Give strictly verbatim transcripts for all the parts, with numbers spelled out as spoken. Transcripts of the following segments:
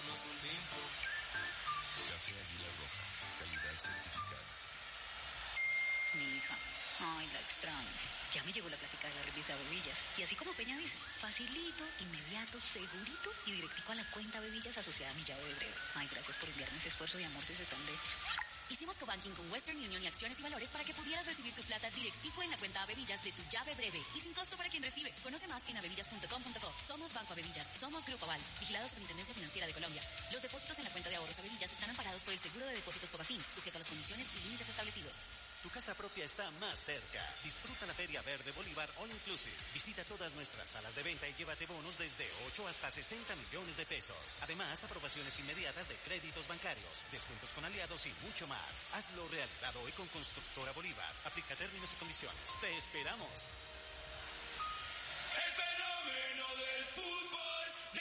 Fabuloso Olimpo. Café Águila Roja, calidad certificada. Mi hija, ay, la extraño. Ya me llegó la plática de la revista Bebillas. Y así como Peña dice, facilito, inmediato, segurito y directico a la cuenta Bebillas asociada a mi llave de breve. Ay, gracias por enviarme ese esfuerzo de amor desde tan lejos. Hicimos cobanking con Western Union y Acciones y Valores para que pudieras recibir tu plata directico en la cuenta Bebillas de tu llave breve y sin costo para quien recibe. Conoce más en abebillas punto com punto co. Somos Banco Abebillas, somos Grupo Aval, vigilados por Intendencia Financiera de Colombia. Los depósitos en la cuenta de ahorros Abebillas están amparados por el seguro de depósitos Cobafin, sujeto a las condiciones y límites establecidos. Tu casa propia está más cerca. Disfruta la Feria Verde Bolívar All Inclusive. Visita todas nuestras salas de venta y llévate bonos desde ocho hasta sesenta millones de pesos. Además, aprobaciones inmediatas de créditos bancarios, descuentos con aliados y mucho más. Hazlo realidad hoy con Constructora Bolívar. Aplica términos y condiciones. ¡Te esperamos! El fenómeno del fútbol de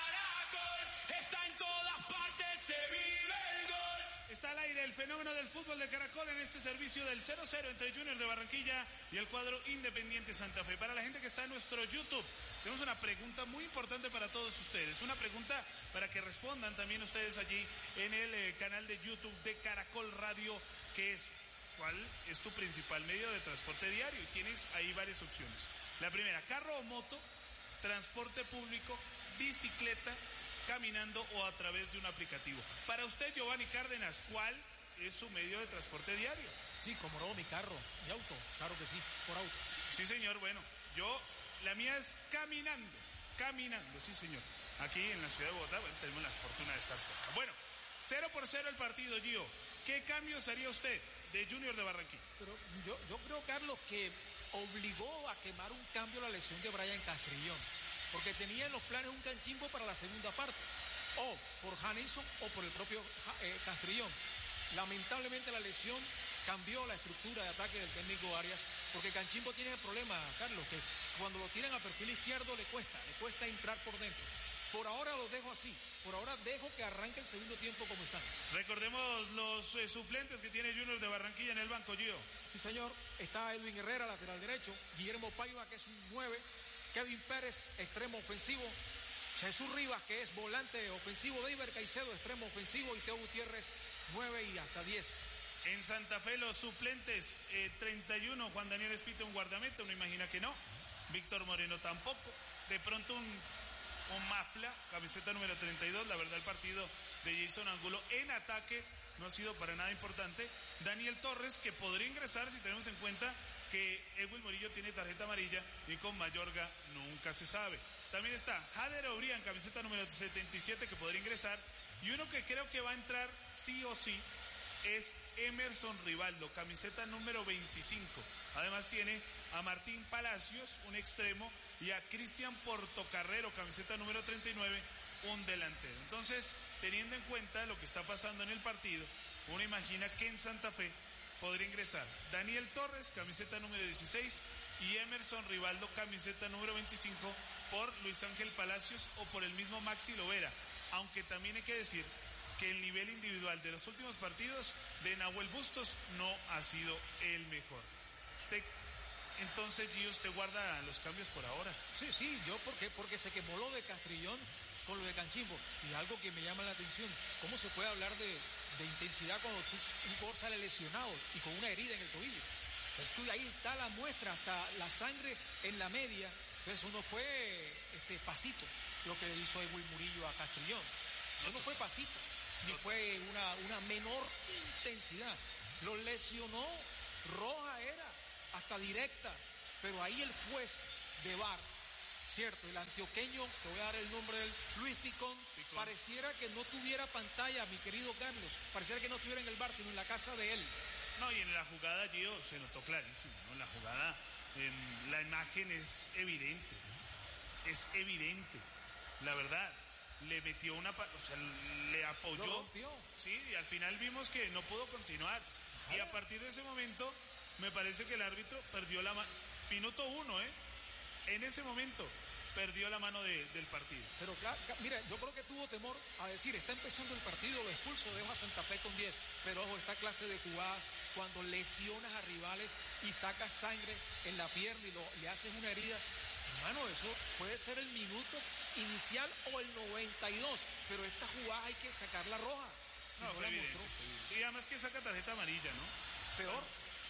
Caracol está en todas partes, se vive el gol. Está al aire el fenómeno del fútbol de Caracol en este servicio del cero cero entre Junior de Barranquilla y el cuadro Independiente Santa Fe. Para la gente que está en nuestro YouTube, tenemos una pregunta muy importante para todos ustedes. Una pregunta para que respondan también ustedes allí en el eh, canal de YouTube de Caracol Radio, que es: ¿cuál es tu principal medio de transporte diario? Y tienes ahí varias opciones. La primera, carro o moto, transporte público, bicicleta, caminando o a través de un aplicativo. Para usted, Giovanni Cárdenas, ¿cuál es su medio de transporte diario? Sí, como no, mi carro, mi auto, claro que sí, por auto. Sí, señor, bueno, yo, la mía es caminando, caminando, sí, señor. Aquí en la ciudad de Bogotá, bueno, tenemos la fortuna de estar cerca. Bueno, cero por cero el partido, Gio. ¿Qué cambios haría usted de Junior de Barranquilla? Pero yo, yo creo, Carlos, que obligó a quemar un cambio la lesión de Brian Castrillón, porque tenía en los planes un Canchimbo para la segunda parte, o por Janilson o por el propio eh, Castrillón. Lamentablemente la lesión cambió la estructura de ataque del técnico Arias, porque Canchimbo tiene el problema, Carlos, que cuando lo tiran a perfil izquierdo le cuesta, le cuesta entrar por dentro. Por ahora lo dejo así, por ahora dejo que arranque el segundo tiempo como está. Recordemos los eh, suplentes que tiene Junior de Barranquilla en el banco, Gio. Sí, señor, está Edwin Herrera, lateral derecho, Guillermo Paiva, que es un nueve, Kevin Pérez, extremo ofensivo, Jesús Rivas, que es volante ofensivo, Deiber Caicedo, extremo ofensivo, y Teo Gutiérrez, nueve y hasta diez. En Santa Fe los suplentes, eh, treinta y uno, Juan Daniel Espite, un guardameta, uno imagina que no, Víctor Moreno tampoco, de pronto un, un Mafla, camiseta número treinta y dos, la verdad el partido de Jason Angulo en ataque no ha sido para nada importante. Daniel Torres, que podría ingresar si tenemos en cuenta que Edwin Murillo tiene tarjeta amarilla y con Mayorga nunca se sabe. También está Jader Obrián, camiseta número setenta y siete, que podría ingresar, y uno que creo que va a entrar sí o sí es Emerson Rivaldo, camiseta número veinticinco. Además tiene a Martín Palacios, un extremo, y a Cristian Portocarrero, camiseta número treinta y nueve, un delantero. Entonces, teniendo en cuenta lo que está pasando en el partido, uno imagina que en Santa Fe podría ingresar Daniel Torres, camiseta número dieciséis, y Emerson Rivaldo, camiseta número veinticinco, por Luis Ángel Palacios o por el mismo Maxi Lovera, aunque también hay que decir que el nivel individual de los últimos partidos de Nahuel Bustos no ha sido el mejor. Usted, entonces, Gio, usted guarda los cambios por ahora. Sí, sí, yo porque porque se quemó lo de Castrillón con lo de Canchimbo, y algo que me llama la atención, cómo se puede hablar de, de intensidad cuando tú, un jugador sale lesionado y con una herida en el tobillo. Es que ahí está la muestra, hasta la sangre en la media. Entonces uno fue este pasito lo que hizo Edwin Murillo a Castrillón. Eso no fue pasito, ni fue una, una menor intensidad. Lo lesionó, roja era, hasta directa, pero ahí el juez de V A R, cierto, el antioqueño, te voy a dar el nombre de él, Luis Picón, Picón, pareciera que no tuviera pantalla, mi querido Carlos, pareciera que no estuviera en el V A R, sino en la casa de él. No, y en la jugada, Gio, se notó clarísimo, ¿no? En la jugada, en la imagen es evidente, es evidente, la verdad. Le metió una, o sea, le apoyó. Lo rompió. Sí, y al final vimos que no pudo continuar. Ah. Y a partir de ese momento, me parece que el árbitro perdió la mano. Minuto uno, ¿eh? En ese momento, perdió la mano de, del partido. Pero claro, mira, yo creo que tuvo temor a decir, está empezando el partido, lo expulso, dejo a Santa Fe con diez. Pero ojo, esta clase de jugadas, cuando lesionas a rivales y sacas sangre en la pierna y lo, le haces una herida, hermano, eso puede ser el minuto inicial o el noventa y dos, pero esta jugada hay que sacar la roja. No, no fue la evidente, mostró. fue evidente. Y además que saca tarjeta amarilla, ¿no? Peor,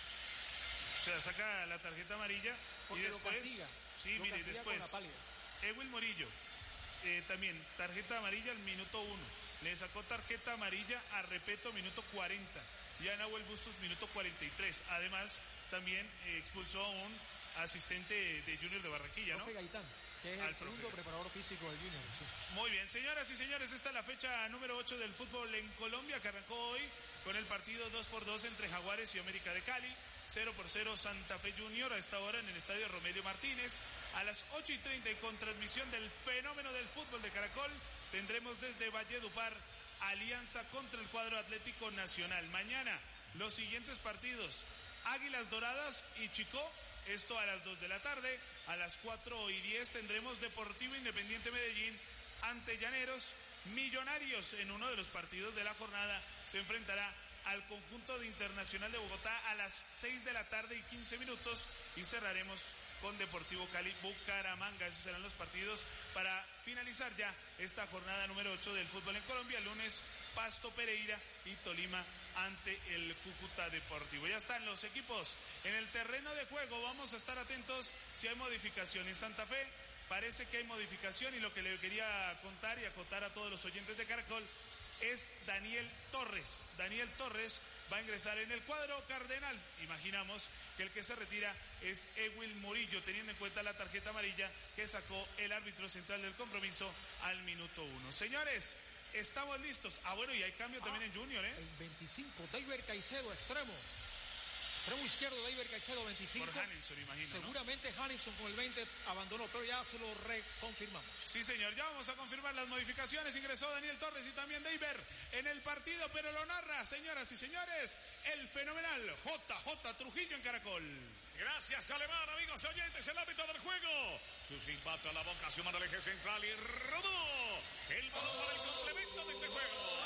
O sea, saca la tarjeta amarilla porque y después... lo castiga. Sí, lo mire, castiga con la después... pálida. Ewil Morillo, eh, también tarjeta amarilla al minuto uno. Le sacó tarjeta amarilla a Repeto, minuto cuarenta. Y a Nahuel Bustos, minuto cuarenta y tres. Además, también eh, expulsó a un asistente de Junior de Barranquilla, ¿no? Profe Gaitán, que es Al el segundo profe. preparador físico del Junior. Sí. Muy bien, señoras y señores, esta es la fecha número ocho del fútbol en Colombia, que arrancó hoy con el partido dos por dos entre Jaguares y América de Cali. cero por cero Santa Fe Junior a esta hora en el estadio Romelio Martínez. A las ocho y treinta y con transmisión del fenómeno del fútbol de Caracol, tendremos desde Valledupar Alianza contra el cuadro Atlético Nacional. Mañana los siguientes partidos: Águilas Doradas y Chicó, esto a las dos de la tarde. A las cuatro y diez tendremos Deportivo Independiente Medellín ante Llaneros. Millonarios en uno de los partidos de la jornada se enfrentará al conjunto de Internacional de Bogotá a las seis de la tarde y quince minutos, y cerraremos con Deportivo Cali Bucaramanga. Esos serán los partidos para finalizar ya esta jornada número ocho del fútbol en Colombia. Lunes, Pasto Pereira y Tolima ante el Cúcuta Deportivo. Ya están los equipos en el terreno de juego. Vamos a estar atentos si hay modificación en Santa Fe. Parece que hay modificación, y lo que le quería contar y acotar a todos los oyentes de Caracol es Daniel Torres. Daniel Torres va a ingresar en el cuadro cardenal. Imaginamos que el que se retira es Ewil Morillo, teniendo en cuenta la tarjeta amarilla que sacó el árbitro central del compromiso al minuto uno. Señores, estamos listos. Ah, bueno, y hay cambio también en Junior, ¿eh? El veinticinco, David Caicedo, extremo. Extremo izquierdo, David Caicedo, veinticinco. Por Hanison, imagino, ¿no? Seguramente Hanison con el veinte abandonó, pero ya se lo reconfirmamos. Sí, señor, ya vamos a confirmar las modificaciones. Ingresó Daniel Torres y también Deiber en el partido, pero lo narra, señoras y señores, el fenomenal J J Trujillo en Caracol. Gracias, Alemán, amigos oyentes, el árbitro del juego. Su silbato a la boca, su mano al eje central y rodó el balón para el complemento de este juego.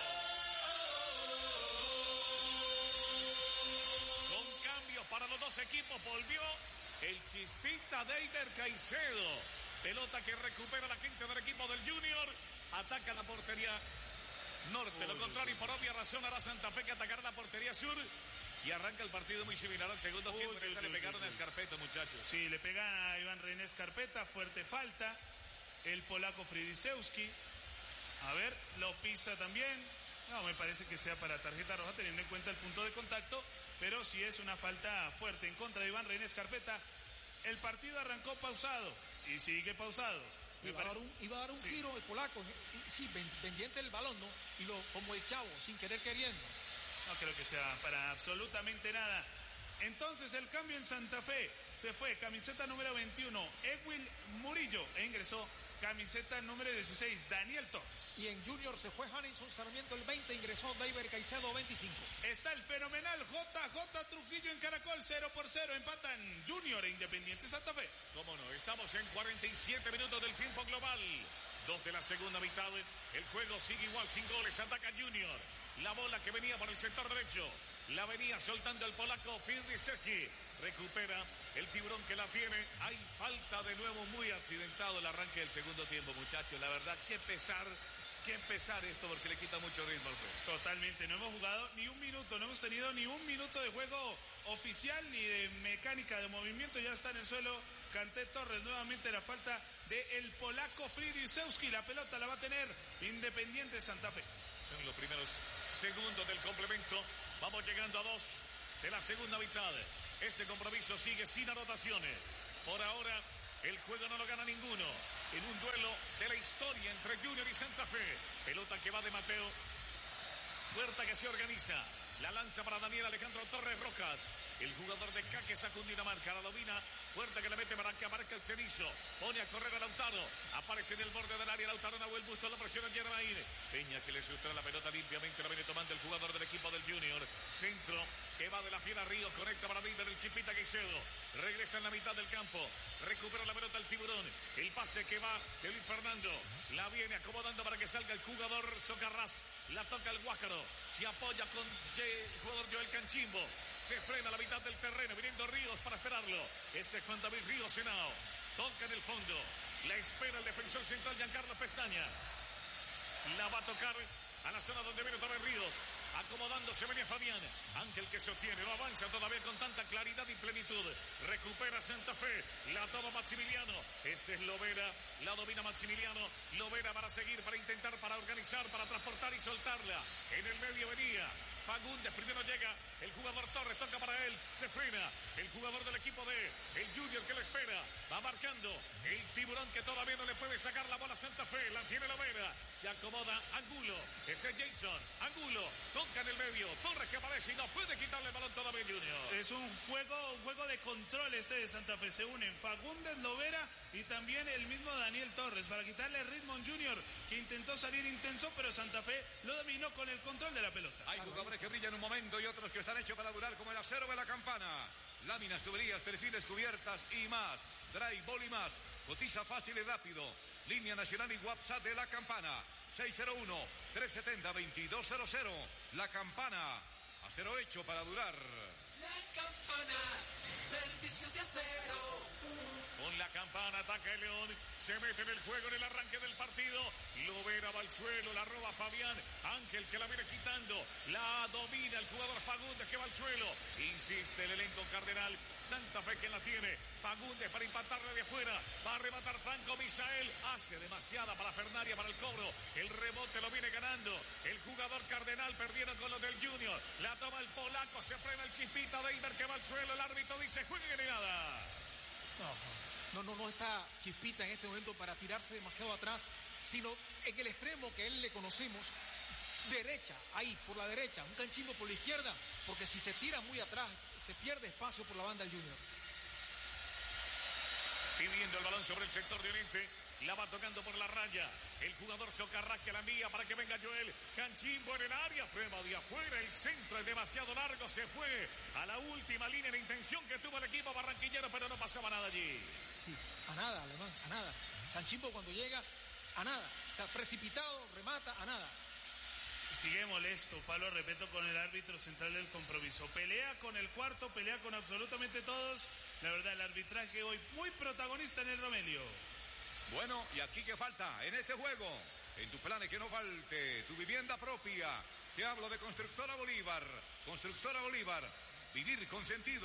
Con cambio para los dos equipos, volvió el chispita Deiber Caicedo. Pelota que recupera la quinta del equipo del Junior. Ataca la portería norte. Lo contrario, y por obvia razón hará Santa Fe, que atacará la portería sur. Y arranca el partido muy similar al segundo Uy, tiempo. uy, Le uy, pegaron uy, a uy. Escarpeta, muchachos. Sí, le pegan a Iván René Escarpeta, fuerte falta. El polaco Fridisewski. A ver, lo pisa también. No, me parece que sea para tarjeta roja teniendo en cuenta el punto de contacto, pero sí es una falta fuerte en contra de Iván René Escarpeta. El partido arrancó pausado y sigue pausado. Me Iba a pare- dar un, iba a dar un Sí. giro el polaco, y, sí, pen- pendiente del balón, ¿no? Y lo, como el chavo, sin querer queriendo. No creo que sea para absolutamente nada. Entonces el cambio en Santa Fe se fue camiseta número veintiuno, Ewil Murillo, e ingresó camiseta número dieciséis, Daniel Torres. Y en Junior se fue Hanison Sarmiento el veinte, ingresó David Caicedo veinticinco. Está el fenomenal J J Trujillo en Caracol, cero por cero, empatan Junior e Independiente Santa Fe. Cómo no, estamos en cuarenta y siete minutos del tiempo global. Dos de la segunda mitad. El juego sigue igual, sin goles. Ataca Junior. La bola que venía por el sector derecho. La venía soltando el polaco Fridisewski. Recupera el tiburón que la tiene. Hay falta de nuevo, muy accidentado el arranque del segundo tiempo, muchachos. La verdad, qué pesar, qué pesar esto, porque le quita mucho ritmo al juego. Totalmente, no hemos jugado ni un minuto, no hemos tenido ni un minuto de juego oficial ni de mecánica de movimiento. Ya está en el suelo Canté Torres, nuevamente la falta del polaco Fridisewski. La pelota la va a tener Independiente Santa Fe. Son los primeros segundos del complemento. Vamos llegando a dos de la segunda mitad. Este compromiso sigue sin anotaciones. Por ahora, el juego no lo gana ninguno. En un duelo de la historia entre Junior y Santa Fe. Pelota que va de Mateo. Puerta que se organiza. La lanza para Daniel Alejandro Torres Rojas. El jugador de Caque saca Dinamarca. La domina. Puerta que le mete para que abarca el cenizo. Pone a correr a Lautaro. Aparece en el borde del área. Lautaro Nahuel Busto. La presiona Yermain. Peña que le sustrae la pelota limpiamente. La viene tomando el jugador del equipo del Junior. Centro que va de la fiera Río. Conecta para David el Chipita Caicedo. Regresa en la mitad del campo. Recupera la pelota el tiburón. El pase que va de Luis Fernando. La viene acomodando para que salga el jugador Socarrás. La toca el Guácaro. Se apoya con el jugador Joel Canchimbo. Se frena a la mitad del terreno. Viniendo Ríos para esperarlo. Este es Juan David Ríos Henao. Toca en el fondo. La espera el defensor central Giancarlo Pestaña. La va a tocar a la zona donde viene Torres Ríos. Acomodándose venía Fabián. Ángel que sostiene, no avanza todavía con tanta claridad y plenitud. Recupera Santa Fe. La toma Maximiliano. Este es Lovera. La domina Maximiliano. Lovera para seguir, para intentar, para organizar, para transportar y soltarla. En el medio venía Fagundes, primero llega el jugador Torres, toca para él, se frena el jugador del equipo de el Junior que lo espera, va marcando el Tiburón que todavía no le puede sacar la bola a Santa Fe, la tiene Lovera, se acomoda Angulo, ese es Jason, Angulo, toca en el medio, Torres que aparece y no puede quitarle el balón todavía Junior. Es un juego, un juego de control este de Santa Fe, se unen Fagundes, Lovera y también el mismo Daniel Torres para quitarle ritmo a un Junior que intentó salir intenso, pero Santa Fe lo dominó con el control de la pelota. Hay jugadores que brillan un momento y otros que están hechos para durar, como el acero de la Campana. Láminas, tuberías, perfiles, cubiertas y más. Dry, bol y más. Cotiza fácil y rápido. Línea nacional y WhatsApp de la Campana. seis cero uno, tres siete cero, dos dos cero cero. La Campana. Acero hecho para durar. La Campana. Servicio de acero. Con la Campana ataca el León, se mete en el juego en el arranque del partido, Lovera va al suelo, la roba Fabián, Ángel que la viene quitando, la domina el jugador Fagundes que va al suelo, insiste el elenco cardenal, Santa Fe que la tiene, Fagundes para impactarle de afuera, va a rematar Franco Misael, hace demasiada para Fernaria para el cobro, el rebote lo viene ganando, el jugador cardenal perdieron con los del Junior, la toma el polaco, se frena el Chispita Deiber que va al suelo, el árbitro dice juegue que nada. No, no, no está Chispita en este momento para tirarse demasiado atrás, sino en el extremo que él le conocemos, derecha, ahí, por la derecha, un Canchimbo por la izquierda, porque si se tira muy atrás, se pierde espacio por la banda del Junior. Pidiendo el balón sobre el sector de Oriente, la va tocando por la raya, el jugador Socarrás que la envía para que venga Joel, Canchimbo en el área, prueba de afuera, el centro es demasiado largo, se fue a la última línea de intención que tuvo el equipo barranquillero, pero no pasaba nada allí. Sí, a nada, Alemán, a nada. Canchimbo cuando llega, a nada. O sea, precipitado, remata, a nada. Sigue molesto, Pablo Repeto, con el árbitro central del compromiso. Pelea con el cuarto, pelea con absolutamente todos. La verdad, el arbitraje hoy muy protagonista en el Romelio. Bueno, ¿y aquí qué falta en este juego? En tus planes que no falte tu vivienda propia. Te hablo de Constructora Bolívar. Constructora Bolívar. Vivir con sentido.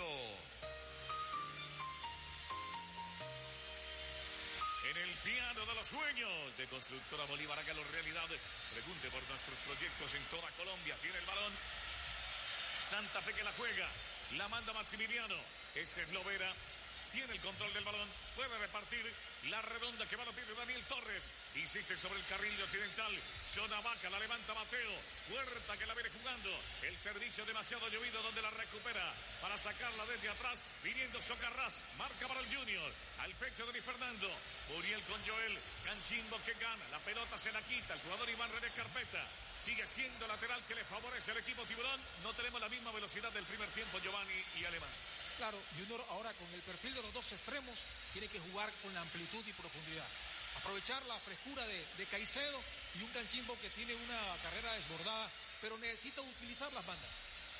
En el piano de los sueños de Constructora Bolívar, hágalo realidad. Pregunte por nuestros proyectos en toda Colombia. Tiene el balón. Santa Fe que la juega. La manda Maximiliano. Este es Lovera. Tiene el control del balón, puede repartir la redonda que va a lo pide Daniel Torres, insiste sobre el carril occidental, zona vaca, la levanta Mateo, Huerta que la viene jugando, el servicio demasiado llovido donde la recupera, para sacarla desde atrás, viniendo Socarrás, marca para el Junior, al pecho de Luis Fernando, Muriel con Joel, Canchimbo que gana, la pelota se la quita, el jugador Iván René Carpeta, sigue siendo lateral que le favorece al equipo Tiburón, no tenemos la misma velocidad del primer tiempo Giovanni y Alemán. Claro, Junior ahora con el perfil de los dos extremos tiene que jugar con la amplitud y profundidad. Aprovechar la frescura de, de Caicedo y un Canchimbo que tiene una carrera desbordada, pero necesita utilizar las bandas.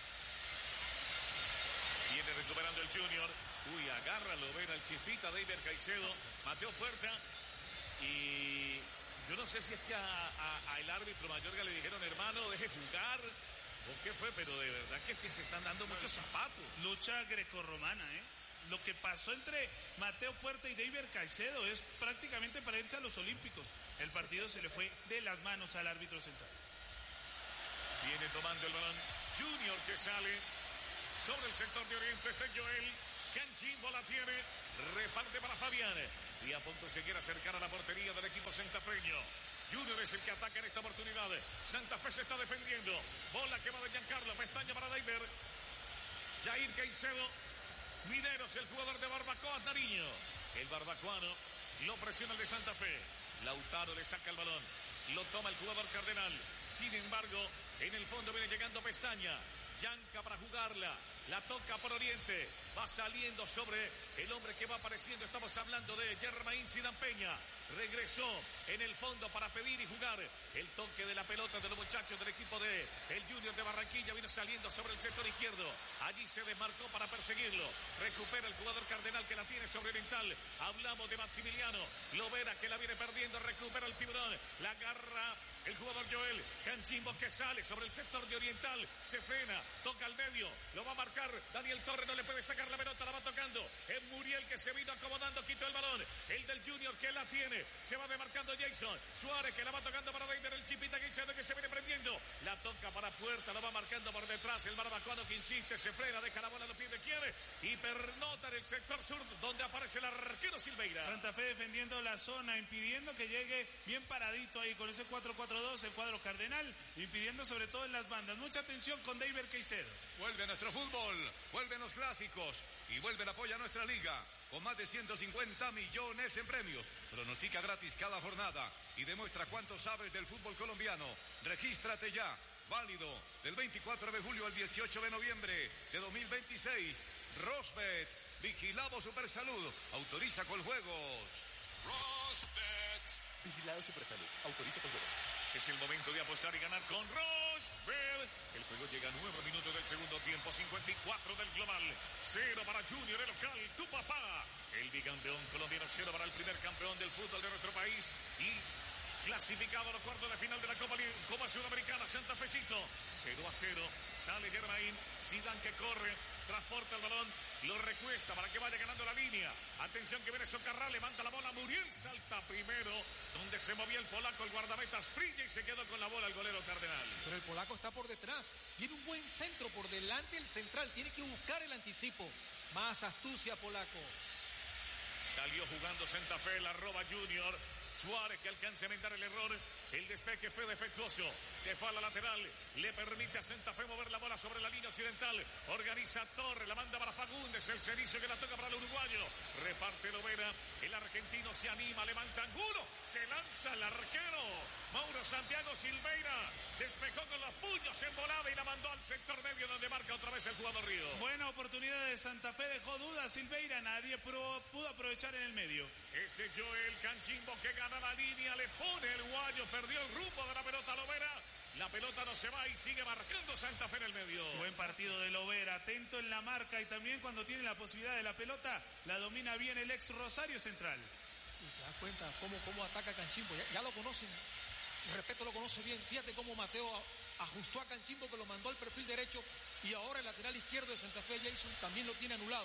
Viene recuperando el Junior. Uy, agarra, lo ven al Chispita, Deiber Caicedo, Mateo Puerta. Y yo no sé si es que a, a, a el árbitro Mayorga le dijeron, hermano, deje jugar. ¿O qué fue? Pero de verdad que es que se están dando muchos zapatos. Lucha grecorromana, ¿eh? Lo que pasó entre Mateo Puerta y Deiber Caicedo es prácticamente para irse a los Olímpicos. El partido se le fue de las manos al árbitro central. Viene tomando el balón Junior que sale sobre el sector de Oriente. Este es Joel. Canchimbo la tiene. Reparte para Fabián. Y a punto se quiere acercar a la portería del equipo santafeño. Junior es el que ataca en esta oportunidad. Santa Fe se está defendiendo. Bola que va de Giancarlo. Pestaña para Deiber. Jair Caicedo. Mineros, el jugador de Barbacoa, Nariño. El barbacoano lo presiona el de Santa Fe. Lautaro le saca el balón. Lo toma el jugador Cardenal. Sin embargo, en el fondo viene llegando Pestaña. Yanca para jugarla. La toca por Oriente. Va saliendo sobre el hombre que va apareciendo. Estamos hablando de Germain Zidane Peña. regresó en el fondo para pedir y jugar. El toque de la pelota de los muchachos del equipo de el Junior de Barranquilla vino saliendo sobre el sector izquierdo. Allí se desmarcó para perseguirlo. Recupera el jugador Cardenal que la tiene sobre Oriental. Hablamos de Maximiliano Lovera que la viene perdiendo. Recupera el tiburón. La agarra el jugador Joel Canchimbo que sale sobre el sector de Oriental. Se frena. Toca al medio. Lo va a marcar Daniel Torres. No le puede sacar la pelota. La va tocando. Es Muriel que se vino acomodando. Quitó el balón. El del Junior que la tiene. Se va demarcando Jason Suárez que la va tocando para David. El chipita que que se viene prendiendo. La toca para Puerta. Lo va marcando por detrás. El barbacoano que insiste. Se frena. Deja la bola a los pies de quiere. Y pernota en el sector sur donde aparece el arquero Silveira. Santa Fe defendiendo la zona. Impidiendo que llegue bien paradito ahí con ese cuatro cuatro dos. El cuadro Cardenal. Impidiendo sobre todo en las bandas. Mucha atención con David Caicedo. Vuelve nuestro fútbol. Vuelven los clásicos. Y vuelve el apoyo a nuestra liga. Con más de ciento cincuenta millones en premios. Pronostica gratis cada jornada y demuestra cuánto sabes del fútbol colombiano. Regístrate ya. Válido del veinticuatro de julio al dieciocho de noviembre de dos mil veintiséis. Rosbet. Vigilado Supersalud. Autoriza con juegos. Rosbet. Vigilado Supersalud. Autoriza con juegos. Es el momento de apostar y ganar con Rosbet. El juego llega a nueve minutos del segundo tiempo, cincuenta y cuatro del global, cero para Junior, el local, tu papá. El bicampeón colombiano, cero para el primer campeón del fútbol de nuestro país y clasificado a los cuartos de final de la Copa, Copa Sudamericana, Santa Fecito, cero a cero, sale Germain, Zidane que corre, transporta el balón, lo recuesta para que vaya ganando la línea. Atención que viene Socarrá, levanta la bola, Muriel salta primero, donde se movía el polaco, el guardameta Sprilla y se quedó con la bola el golero Cardenal. Pero el polaco está por detrás, tiene un buen centro por delante el central, tiene que buscar el anticipo. Más astucia polaco. Salió jugando Santa Fe, la roba Junior. Suárez que alcanza a enmendar el error. El despeje fue defectuoso. Se fue a la lateral. Le permite a Santa Fe mover la bola sobre la línea occidental. Organiza Torres. La manda para Fagundes. El Cerizo que la toca para el uruguayo. Reparte Lovera. El argentino se anima. Levanta ángulo. Se lanza el arquero. Mauro Santiago Silveira. Despejó con los puños en volada y la mandó al sector medio donde marca otra vez el jugador Río. Buena oportunidad de Santa Fe. Dejó dudas Silveira. Nadie pro, pudo aprovechar en el medio. Este Joel Canchimbo que gana la línea, le pone el guayo, perdió el rumbo de la pelota Lovera. La pelota no se va y sigue marcando Santa Fe en el medio. Buen partido de Lovera, atento en la marca y también cuando tiene la posibilidad de la pelota, la domina bien el ex Rosario Central. Y te das cuenta cómo, cómo ataca Canchimbo, ya, ya lo conocen, respeto lo conoce bien. Fíjate cómo Mateo ajustó a Canchimbo que lo mandó al perfil derecho y ahora el lateral izquierdo de Santa Fe, Jason, también lo tiene anulado.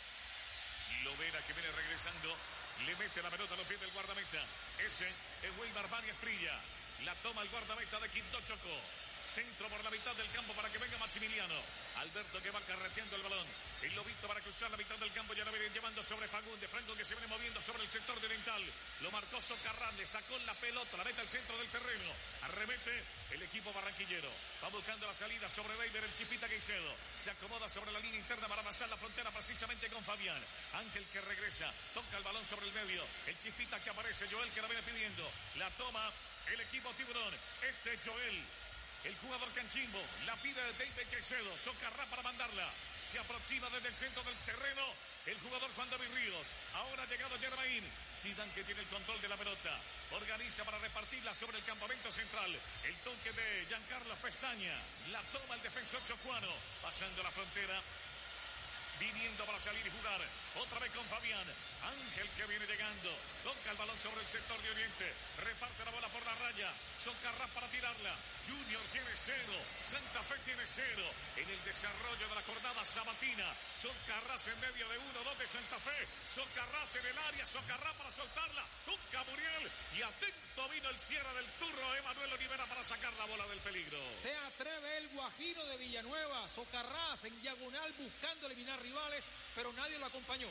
Lovera que viene regresando. Le mete la pelota a los pies del guardameta. Ese es Wilmar Bani Esprilla. La toma el guardameta de Quinto Choco. Centro por la mitad del campo para que venga Maximiliano. Alberto que va carreteando el balón. El lobito para cruzar la mitad del campo. Ya lo viene llevando sobre Fagundes. Franco que se viene moviendo sobre el sector de Oriental. Lo marcó Socarrá. Le sacó la pelota. La mete al centro del terreno. Arremete el equipo barranquillero. Va buscando la salida sobre David. El Chipita Caicedo. Se acomoda sobre la línea interna para pasar la frontera precisamente con Fabián. Ángel que regresa. Toca el balón sobre el medio. El Chipita que aparece. Joel que la viene pidiendo. La toma el equipo Tiburón. Este es Joel. El jugador Canchimbo la pide de David Caicedo. Socarrá para mandarla. Se aproxima desde el centro del terreno el jugador Juan David Ríos. Ahora ha llegado Germain. Zidane que tiene el control de la pelota. Organiza para repartirla sobre el campamento central. El toque de Giancarlo Pestaña. La toma el defensor chocuano. Pasando la frontera. Viniendo para salir y jugar. Otra vez con Fabián. Ángel que viene llegando. Toca el balón sobre el sector de Oriente. Reparte la bola por la raya. Socarrá para tirarla. Junior tiene cero. Santa Fe tiene cero. En el desarrollo de la jornada sabatina. Socarrás en medio de uno, dos de Santa Fe. Socarrás en el área. Socarrá para soltarla. Toca Muriel. Y atento vino el cierre del turro. Emanuel Olivera para sacar la bola del peligro. Se atreve el Guajiro de Villanueva. Socarrás en diagonal buscando eliminar rivales, pero nadie lo acompañó.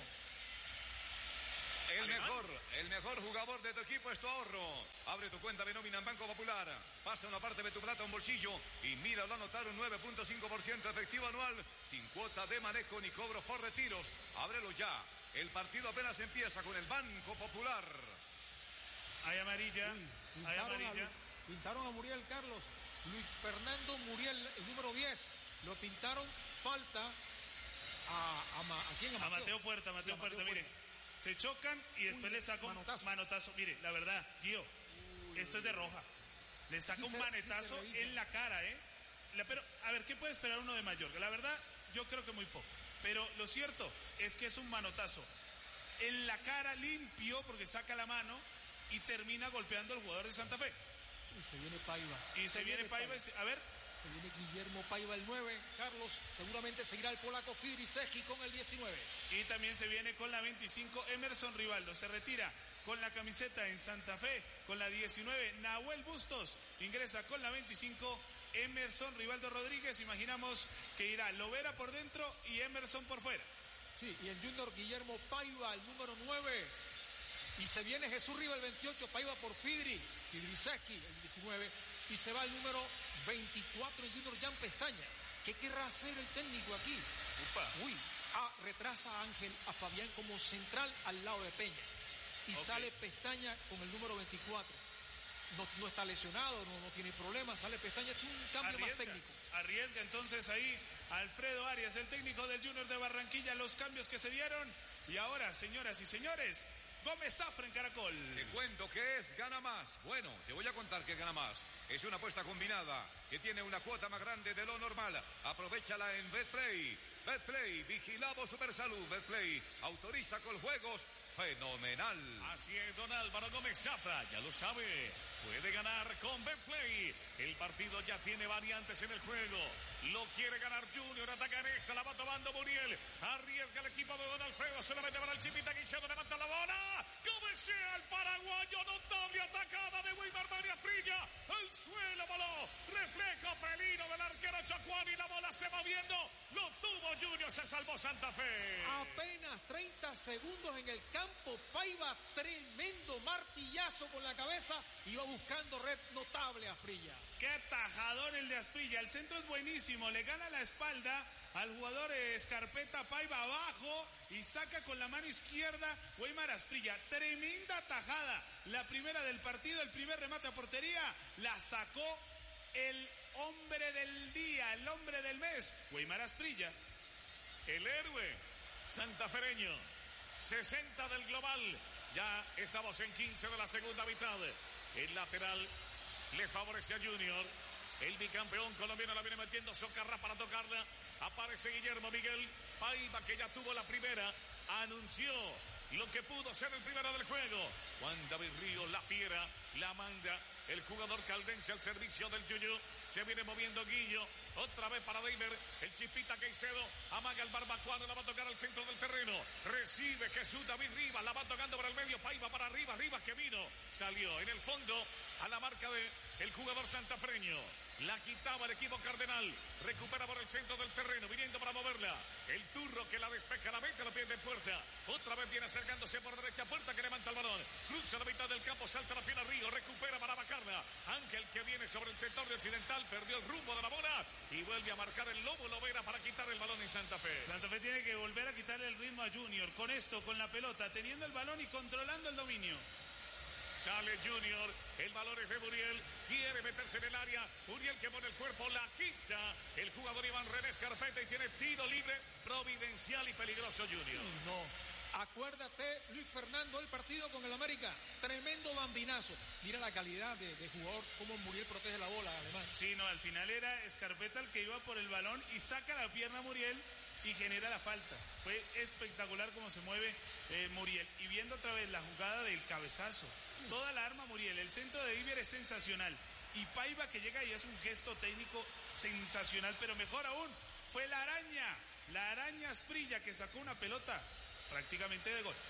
El ¿Alemán? mejor, el mejor jugador de tu equipo es tu ahorro. Abre tu cuenta de nómina en Banco Popular. Pasa una parte de tu plata a un bolsillo y míralo a anotar un nueve punto cinco por ciento efectivo anual sin cuota de manejo ni cobros por retiros. Ábrelo ya. El partido apenas empieza con el Banco Popular. Hay amarilla, Uy, hay pintaron, amarilla. a, pintaron a Muriel Carlos. Luis Fernando Muriel, el número diez. Lo pintaron falta a, a, a, ¿a quién? A Mateo Puerta, Mateo Sí, a Puerta, Mateo mire. Se chocan y después Uy, le saca un manotazo. manotazo. Mire, la verdad, Gio, Uy, esto es de roja. Le saca Sí un se- manetazo sí se en la cara, ¿eh? La- pero, a ver, ¿qué puede esperar uno de Mallorca? La verdad, yo creo que muy poco. Pero lo cierto es que es un manotazo en la cara limpio porque saca la mano y termina golpeando al jugador de Santa Fe. Y se viene Paiva. Y se viene Paiva, y se- a ver, Se viene Guillermo Paiva el nueve. Carlos, seguramente seguirá el polaco Fidrisewski con el diecinueve. y también se viene con la veinticinco Emerson Rivaldo. Se retira con la camiseta en Santa Fe, con la diecinueve Nahuel Bustos. Ingresa con la veinticinco Emerson Rivaldo Rodríguez. Imaginamos que irá Lovera por dentro y Emerson por fuera. Sí, y el Junior Guillermo Paiva, el número nueve. Y se viene Jesús Riva el veintiocho, Paiva por Fidri, Fidrisewski el diecinueve. Y se va el número veinticuatro, el Junior Jan Pestaña. ¿Qué querrá hacer el técnico aquí? Upa. Uy, ah, retrasa a Ángel, a Fabián como central al lado de Peña. Y Ok. sale Pestaña con el número veinticuatro. No, no está lesionado, no, no tiene problemas, sale Pestaña, es un cambio más Arriesga, técnico. arriesga entonces ahí Alfredo Arias, el técnico del Junior de Barranquilla, los cambios que se dieron. Y ahora, señoras y señores, Gómez Zafra en Caracol. Te cuento que es Gana Más. Bueno, te voy a contar que es Gana Más. Es una apuesta combinada que tiene una cuota más grande de lo normal. Aprovechala en Betplay. Betplay, vigilado Supersalud. Betplay, autoriza con juegos. Fenomenal. Así es, don Álvaro Gómez Zafra, ya lo sabe, puede ganar con Betplay. El partido ya tiene variantes en el juego. Lo quiere ganar Junior, ataca en esta, la va tomando Muriel. Arriesga el equipo de Don Alfredo, solamente para el Chipita Guisado, levanta la bola. Cabecea el paraguayo, notable atacada de Weimar María Prilla. El suelo voló, reflejo felino del arquero Chacuani, la bola se va viendo. Lo tuvo Junior, se salvó Santa Fe. Apenas treinta segundos en el campo, Paiva, tremendo martillazo con la cabeza, iba buscando red notable a Asprilla. Qué atajador el de Asprilla, el centro es buenísimo, le gana la espalda al jugador eh, Escarpeta Paiva abajo y saca con la mano izquierda Weimar Asprilla. Tremenda tajada, la primera del partido, el primer remate a portería, la sacó el hombre del día, el hombre del mes, Weimar Asprilla. El héroe santafereño, sesenta del global, ya estamos en quince de la segunda mitad. El lateral le favorece a Junior. El bicampeón colombiano la viene metiendo Socarrá para tocarla. Aparece Guillermo Miguel Paiva, que ya tuvo la primera. Anunció lo que pudo ser el primero del juego. Juan David Río, la fiera, la manda. El jugador caldense al servicio del Yuyu. Se viene moviendo Guillo. Otra vez para Deimer. El Chispita Caicedo. Amaga el barbacuano. La va a tocar al centro del terreno. Recibe Jesús David Rivas. La va tocando para el medio. Paiva para arriba. Rivas que vino. Salió en el fondo a la marca de el jugador santafreño. La quitaba el equipo cardenal. Recupera por el centro del terreno. Viniendo para moverla. El turro que la despeja. La mete. La pierde en puerta. Otra vez viene acercándose por derecha. Puerta que levanta el balón. Cruza la mitad del campo. Salta la fiela Río. Recupera para Bacarda. Ángel que viene sobre el sector de occidental. Perdió el rumbo de la bola. Y vuelve a marcar el Lobo Lovera para quitar el balón en Santa Fe. Santa Fe tiene que volver a quitarle el ritmo a Junior. Con esto, con la pelota, teniendo el balón y controlando el dominio. Sale Junior, el balón es de Muriel, quiere meterse en el área, Muriel que pone el cuerpo, la quita, el jugador Iván René Escarpeta y tiene tiro libre, providencial y peligroso Junior. No, acuérdate Luis Fernando, el partido con el América, tremendo bambinazo. Mira la calidad de, de jugador, cómo Muriel protege la bola, alemán. Sí, no, al final era Escarpeta el que iba por el balón y saca la pierna a Muriel y genera la falta. Fue espectacular cómo se mueve eh, Muriel. Y viendo otra vez la jugada del cabezazo, toda la arma Muriel, el centro de Iber es sensacional. Y Paiva que llega y es un gesto técnico sensacional, pero mejor aún, fue la araña, la araña Asprilla que sacó una pelota prácticamente de gol.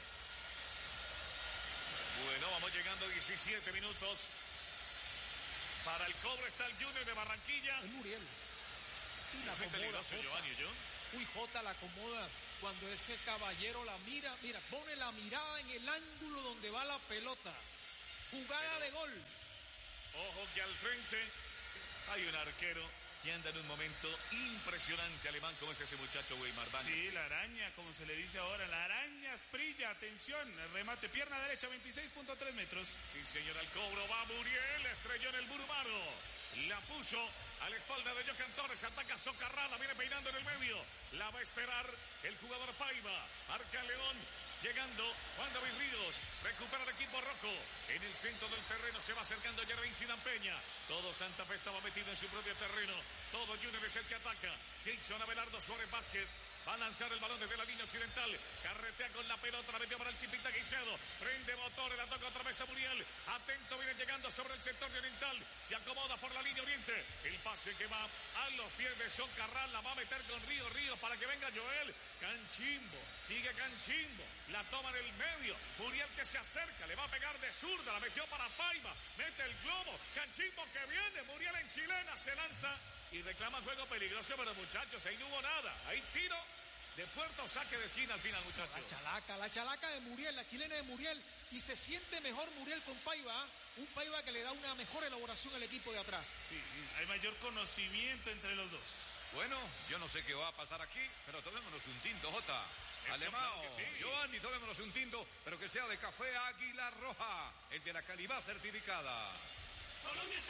Bueno, vamos llegando a diecisiete minutos. Para el cobro está el Junior de Barranquilla. Es Muriel. Y la Muy acomoda, peligroso, Jota. Giovanni, ¿yo? Uy, Jota la acomoda cuando ese caballero la mira, mira, pone la mirada en el ángulo donde va la pelota. Jugada Pero- de gol. Ojo que al frente hay un arquero que anda en un momento impresionante, alemán, como es ese muchacho Weimar. Van. Sí, la araña, como se le dice ahora, la araña Asprilla, atención, el remate, pierna derecha, veintiséis punto tres metros. Sí, señor, al cobro va Muriel, estrelló en el burumano. La puso a la espalda de Johan Torres, ataca Socarrá, la viene peinando en el medio. La va a esperar el jugador Paiva. Marca León, llegando Juan David Ríos, recupera el equipo rojo. En el centro del terreno se va acercando Jervin Sinan Peña. Todo Santa Fe estaba metido en su propio terreno. Todo Junior es el que ataca. Jason Abelardo Suárez Vázquez va a lanzar el balón desde la línea occidental. Carretea con la pelota, la metió para el Chipita Guicedo. Prende motores, la toca otra vez a Muriel. Atento, viene llegando sobre el sector de oriental. Se acomoda por la línea oriente. El pase que va a los pies de Son Carral. La va a meter con Río Ríos para que venga Joel. Canchimbo, sigue Canchimbo. La toma en el medio. Muriel que se acerca, le va a pegar de zurda. La metió para Paiva. Mete el globo. Canchimbo que viene. Muriel en chilena se lanza y reclama juego peligroso, pero muchachos, ahí no hubo nada. Ahí tiro de puerto, saque de esquina al final, muchachos. La chalaca, la chalaca de Muriel, la chilena de Muriel. Y se siente mejor Muriel con Paiva. ¿eh? Un Paiva que le da una mejor elaboración al equipo de atrás. Sí, hay mayor conocimiento entre los dos. Bueno, yo no sé qué va a pasar aquí, pero tomémonos un tinto, Jota. Eso, Alemao, claro que sí. Giovanni, tomémonos un tinto, pero que sea de café Águila Roja, el de la calidad certificada. Colombia